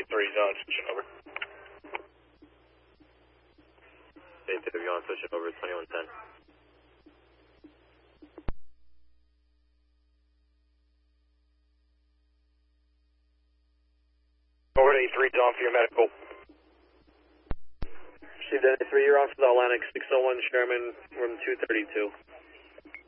A3 zone, switching over. A3 on, switching over 2110. Over to A3 zone for your medical. Received A3, you're on for the Atlantic 601 Sherman, room 232.